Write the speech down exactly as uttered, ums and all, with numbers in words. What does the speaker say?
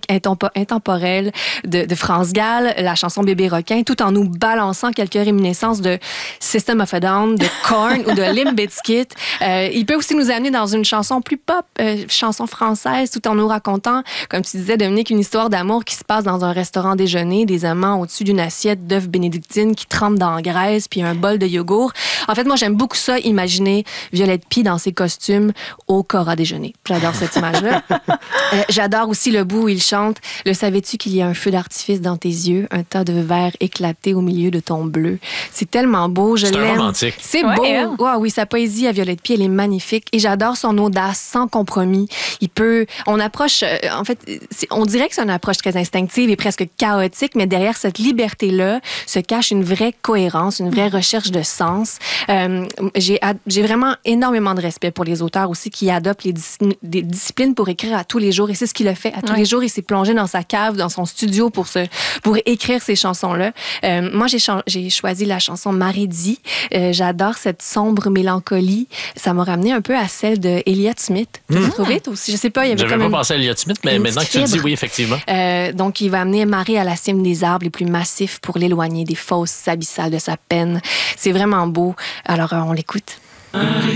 intempo- intemporelle de, de France Gall, la chanson Bébé requin, tout en nous balançant quelques réminiscences de System of a Down, de Korn ou de Limp Bizkit. Euh, il peut aussi nous amener dans une chanson plus pop, euh, chanson française, tout en nous racontant, comme tu disais, Dominique, une histoire d'amour qui se passe dans un restaurant déjeuner, des amants au-dessus d'une assiette d'œufs bénédictines qui trempent dans la graisse, puis un bol de yogourt. En fait, moi, j'aime beaucoup ça, imaginer Violette Pie dans ses costumes au Cora déjeuner. J'adore cette image-là. euh, j'adore aussi le bout où il chante « Le savais-tu qu'il y a un feu d'artifice dans tes yeux, un tas de verre éclaté au milieu de ton bleu. » C'est tellement beau, je C'est l'aime. un romantique. C'est Ouais, beau. hein? Ouais, oui, sa poésie à Violette Pie, elle est magnifique. Et j'adore son audace, sans compromis. Il peut... On approche... euh, en fait, c'est- on dirait que c'est une approche très instinctive et presque chaotique, mais derrière cette liberté-là se cache une vraie cohérence, une vraie recherche de sens. Euh, j'ai, ad- j'ai vraiment énormément de respect pour les auteurs aussi qui adoptent les dis- des disciplines pour écrire à tous les jours. Et c'est ce qu'il a fait. À tous Ouais. les jours, il s'est plongé dans sa cave, dans son studio pour, se, pour écrire ces chansons-là. Euh, moi, j'ai, chan- j'ai choisi la chanson Marédie. Euh, j'adore cette sombre mélancolie. Ça m'a ramené un peu à celle de Elliott Smith. Tu l'as trouvé, toi aussi? Je sais pas, il y avait J'avais comme pas une... pensé à Elliott Smith, mais une maintenant que petite tu le dis, fibre. oui, effectivement. Euh, donc, il va amener Marie à la cime des arbres les plus massifs pour l'éloigner des fosses abyssales de sa peine. C'est vraiment beau. Alors, euh, on l'écoute. Marie.